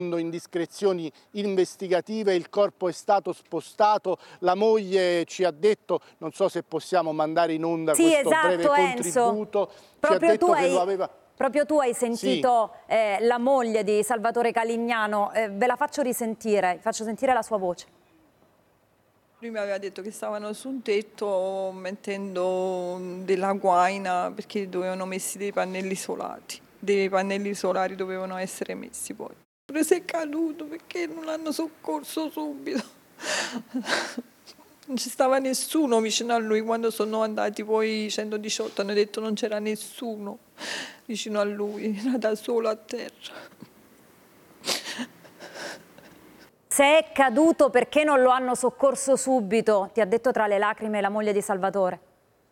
indiscrezioni investigative, il corpo è stato spostato, la moglie ci ha detto, non so se possiamo mandare in onda Sì, questo esatto, breve contributo, ci ha detto che lo aveva... Proprio tu hai sentito la moglie di Salvatore Calignano, ve la faccio risentire, faccio sentire la sua voce. Lui mi aveva detto che stavano su un tetto mettendo della guaina perché dovevano messi dei pannelli solari, dei pannelli solari dovevano essere messi poi. Si è caduto perché non l'hanno soccorso subito. Non ci stava nessuno vicino a lui, quando sono andati poi 118 hanno detto non c'era nessuno vicino a lui, era da solo a terra. Se è caduto perché non lo hanno soccorso subito, ti ha detto tra le lacrime la moglie di Salvatore.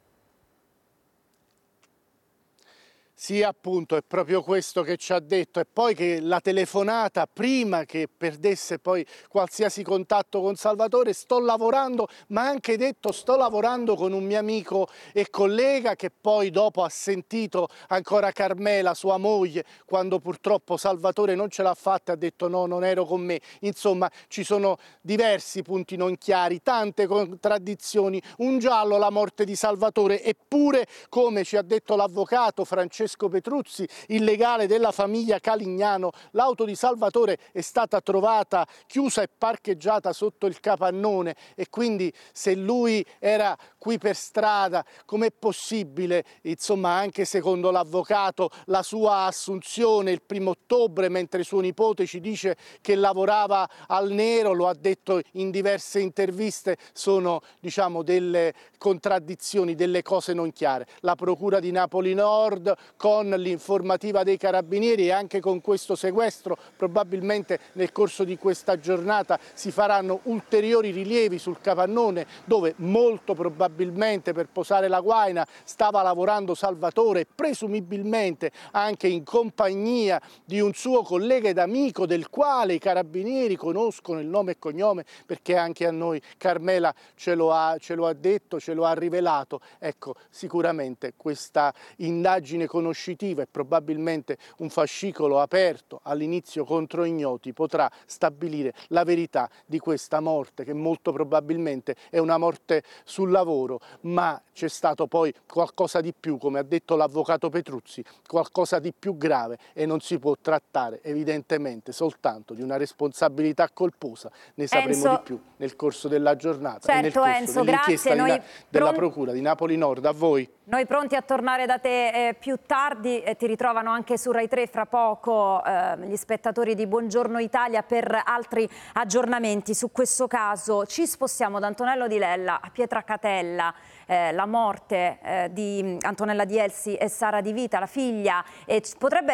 Sì, appunto, è proprio questo che ci ha detto, e poi che la telefonata, prima che perdesse poi qualsiasi contatto con Salvatore, sto lavorando, ma ha anche detto sto lavorando con un mio amico e collega, che poi dopo ha sentito ancora Carmela, sua moglie, quando purtroppo Salvatore non ce l'ha fatta, ha detto no, non ero con me. Insomma, ci sono diversi punti non chiari, tante contraddizioni, un giallo la morte di Salvatore, eppure, come ci ha detto l'avvocato Francesco Petruzzi, il legale della famiglia Calignano, l'auto di Salvatore è stata trovata chiusa e parcheggiata sotto il capannone, e quindi se lui era qui per strada, com'è possibile, insomma, anche secondo l'avvocato, la sua assunzione il 1° ottobre, mentre suo nipote ci dice che lavorava al nero, lo ha detto in diverse interviste, sono, diciamo, delle contraddizioni, delle cose non chiare. La Procura di Napoli Nord, con l'informativa dei Carabinieri e anche con questo sequestro, probabilmente nel corso di questa giornata si faranno ulteriori rilievi sul capannone, dove molto probabilmente per posare la guaina stava lavorando Salvatore, presumibilmente anche in compagnia di un suo collega ed amico, del quale i Carabinieri conoscono il nome e cognome, perché anche a noi Carmela ce lo ha detto, ce lo ha rivelato. Ecco, sicuramente questa indagine conoscitiva e probabilmente un fascicolo aperto all'inizio contro ignoti potrà stabilire la verità di questa morte, che molto probabilmente è una morte sul lavoro, ma c'è stato poi qualcosa di più, come ha detto l'avvocato Petruzzi, qualcosa di più grave, e non si può trattare evidentemente soltanto di una responsabilità colposa. Ne sapremo di più nel corso della giornata e nel corso dell'inchiesta della Procura di Napoli Nord. A voi. Noi pronti a tornare da te più tardi, ti ritrovano anche su Rai 3 fra poco gli spettatori di Buongiorno Italia per altri aggiornamenti. Su questo caso ci spostiamo da Antonello Di Lella a Pietracatella, la morte di Antonella Di Elsi e Sara Di Vita, la figlia, e potrebbe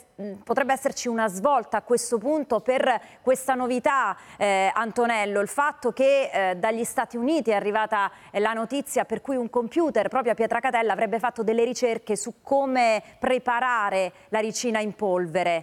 esserci una svolta a questo punto per questa novità, Antonello, il fatto che dagli Stati Uniti è arrivata la notizia per cui un computer proprio a Pietracatella avrebbe fatto delle ricerche su come preparare la ricina in polvere.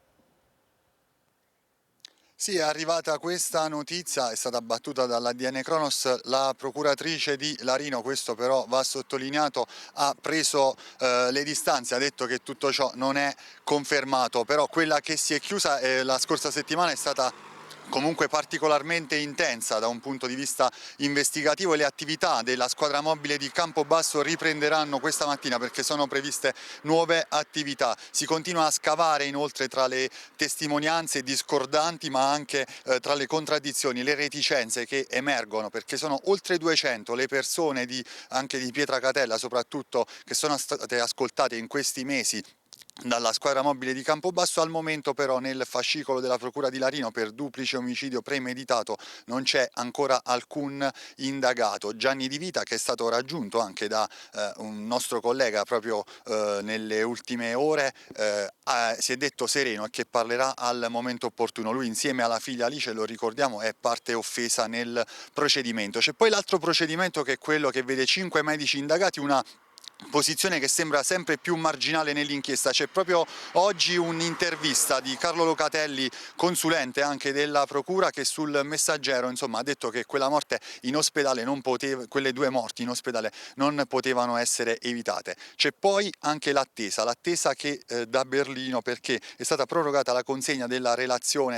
Sì, è arrivata questa notizia, è stata battuta dall'ADN Kronos, la procuratrice di Larino, questo però va sottolineato, ha preso le distanze, ha detto che tutto ciò non è confermato, però quella che si è chiusa la scorsa settimana è stata comunque particolarmente intensa da un punto di vista investigativo, e le attività della squadra mobile di Campobasso riprenderanno questa mattina perché sono previste nuove attività. Si continua a scavare inoltre tra le testimonianze discordanti, ma anche tra le contraddizioni, le reticenze che emergono, perché sono oltre 200 le persone anche di Pietracatella soprattutto, che sono state ascoltate in questi mesi dalla squadra mobile di Campobasso. Al momento però nel fascicolo della Procura di Larino per duplice omicidio premeditato non c'è ancora alcun indagato. Gianni Di Vita, che è stato raggiunto anche da un nostro collega proprio nelle ultime ore, si è detto sereno e che parlerà al momento opportuno. Lui, insieme alla figlia Alice, lo ricordiamo, è parte offesa nel procedimento. C'è poi l'altro procedimento, che è quello che vede 5 medici indagati, una posizione che sembra sempre più marginale nell'inchiesta. C'è proprio oggi un'intervista di Carlo Locatelli, consulente anche della Procura, che sul Messaggero insomma ha detto che quella morte in ospedale non poteva, quelle 2 morti in ospedale non potevano essere evitate. C'è poi anche l'attesa che da Berlino, perché è stata prorogata la consegna della relazione